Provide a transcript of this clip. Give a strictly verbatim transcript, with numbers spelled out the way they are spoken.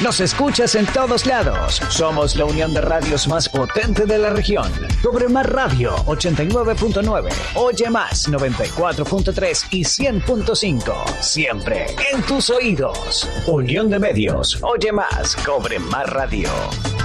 Nos escuchas en todos lados. Somos la unión de radios más potente de la región. Cobre Más Radio ochenta y nueve punto nueve, Oye Más noventa y cuatro punto tres y cien punto cinco. Siempre en tus oídos. Unión de medios. Oye Más, Cobre Más Radio.